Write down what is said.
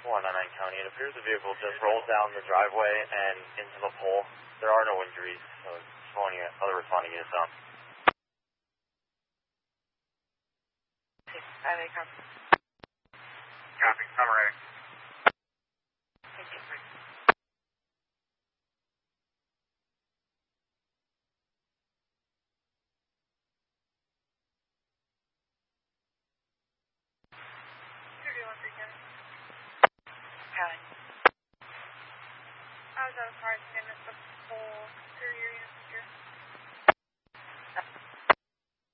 199 County. It appears the vehicle just rolled down the driveway and into the pole. There are no injuries, so slowing other responding units down. Okay, I